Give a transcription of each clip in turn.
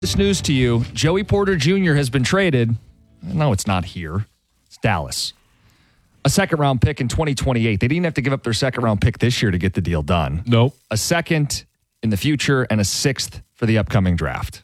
This news to you, Joey Porter Jr. has been traded. No, it's not here. It's Dallas. A second-round pick in 2028. They didn't have to give up their second-round pick this year to get the deal done. Nope. A second in the future and a sixth for the upcoming draft.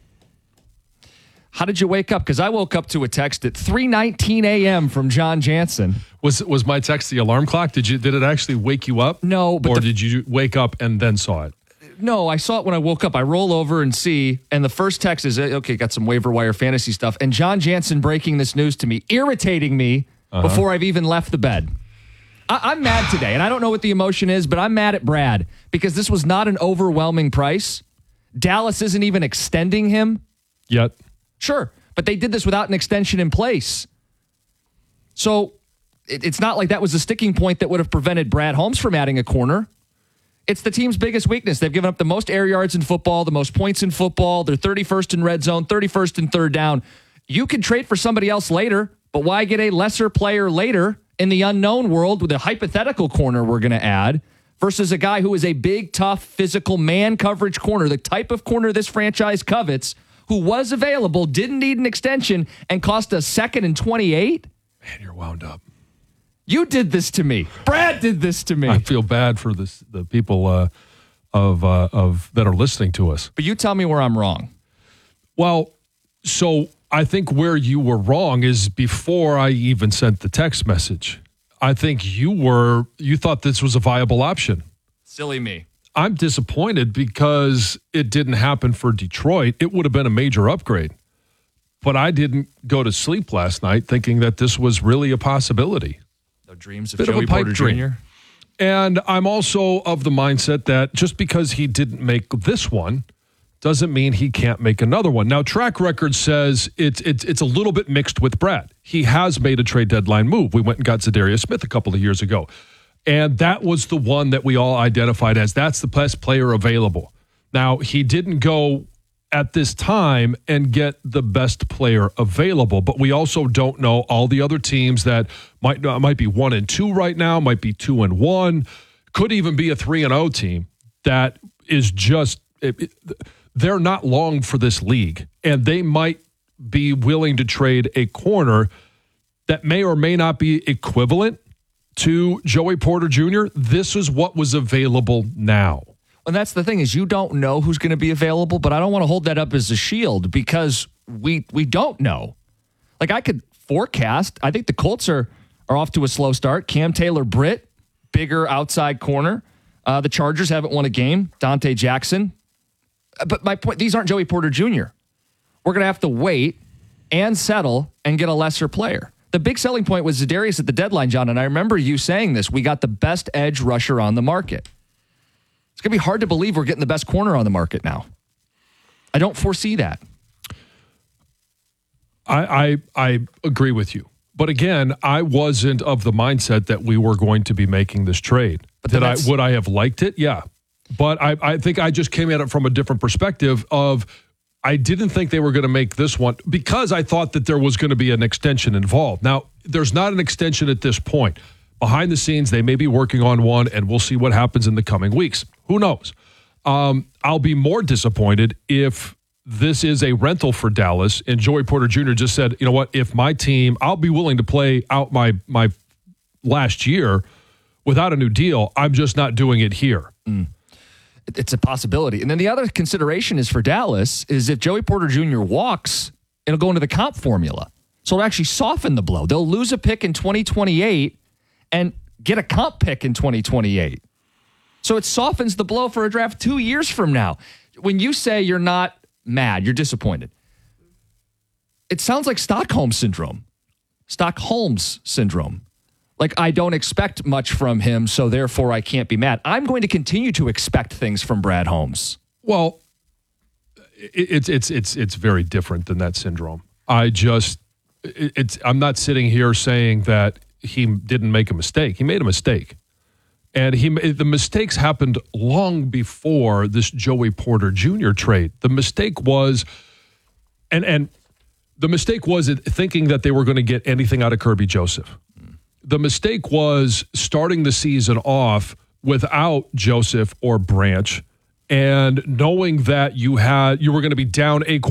How did you wake up? Because I woke up to a text at 3:19 a.m. from John Jansen. Was my text the alarm clock? Did it actually wake you up? No, but did you wake up and then saw it? No, I saw it when I woke up. I roll over and see, and the first text is, okay, got some waiver wire fantasy stuff. And John Jansen breaking this news to me, irritating me before I've even left the bed. I'm mad today, and I don't know what the emotion is, but I'm mad at Brad because this was not an overwhelming price. Dallas isn't even extending him. Yet. Sure, but they did this without an extension in place. So it's not like that was a sticking point that would have prevented Brad Holmes from adding a corner. It's the team's biggest weakness. They've given up the most air yards in football, the most points in football. They're 31st in red zone, 31st in third down. You could trade for somebody else later, but why get a lesser player later in the unknown world with a hypothetical corner we're going to add versus a guy who is a big, tough, physical man coverage corner, the type of corner this franchise covets, who was available, didn't need an extension, and cost a second and 28? Man, you're wound up. You did this to me. Brad did this to me. I feel bad for the people of that are listening to us. But you tell me where I'm wrong. Well, so I think where you were wrong is before I even sent the text message. I think you thought this was a viable option. Silly me. I'm disappointed because it didn't happen for Detroit. It would have been a major upgrade. But I didn't go to sleep last night thinking that this was really a possibility. No dreams of Joey Porter Jr.? And I'm also of the mindset that just because he didn't make this one doesn't mean he can't make another one. Now, track record says it's a little bit mixed with Brad. He has made a trade deadline move. We went and got Zadarius Smith a couple of years ago. And that was the one that we all identified as that's the best player available. Now, he didn't go at this time and get the best player available, but we also don't know all the other teams that might be 1-2 right now, might be 2-1, could even be a 3-0 team that is just they're not long for this league, and they might be willing to trade a corner that may or may not be equivalent to Joey Porter Jr. This is what was available now. And that's the thing is you don't know who's going to be available, but I don't want to hold that up as a shield because we don't know. Like I could forecast. I think the Colts are off to a slow start. Cam Taylor-Britt, bigger outside corner. The Chargers haven't won a game. Dante Jackson. But my point, these aren't Joey Porter Jr. We're going to have to wait and settle and get a lesser player. The big selling point was Zadarius at the deadline, John, and I remember you saying this. We got the best edge rusher on the market. It's going to be hard to believe we're getting the best corner on the market now. I don't foresee that. I agree with you. But again, I wasn't of the mindset that we were going to be making this trade. But would I have liked it? Yeah. But I think I just came at it from a different perspective of I didn't think they were going to make this one because I thought that there was going to be an extension involved. Now, there's not an extension at this point. Behind the scenes, they may be working on one, and we'll see what happens in the coming weeks. Who knows? I'll be more disappointed if this is a rental for Dallas and Joey Porter Jr. just said, you know what, if my team, I'll be willing to play out my last year without a new deal. I'm just not doing it here. It's a possibility. And then the other consideration is for Dallas is if Joey Porter Jr. walks, it'll go into the comp formula. So it'll actually soften the blow. They'll lose a pick in 2028 and get a comp pick in 2028. So it softens the blow for a draft 2 years from now. When you say you're not mad, you're disappointed. It sounds like Stockholm syndrome. Stockholm's syndrome. Like, I don't expect much from him, so therefore I can't be mad. I'm going to continue to expect things from Brad Holmes. Well, it's very different than that syndrome. I'm not sitting here saying that he didn't make a mistake. He made a mistake. And the mistakes happened long before this Joey Porter Jr. trade. The mistake was, and the mistake was thinking that they were going to get anything out of Kirby Joseph. The mistake was starting the season off without Joseph or Branch and knowing that you were going to be down a